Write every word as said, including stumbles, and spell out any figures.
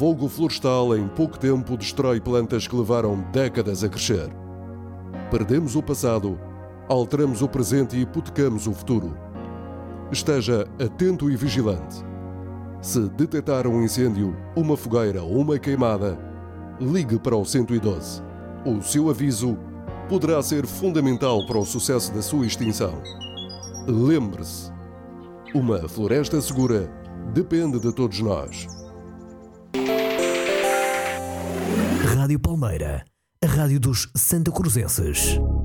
fogo florestal em pouco tempo destrói plantas que levaram décadas a crescer. Perdemos o passado, alteramos o presente e hipotecamos o futuro. Esteja atento e vigilante. Se detectar um incêndio, uma fogueira ou uma queimada, ligue para o cento e doze. O seu aviso poderá ser fundamental para o sucesso da sua extinção. Lembre-se, uma floresta segura depende de todos nós. Rádio Palmeira, a rádio dos Santacruzenses.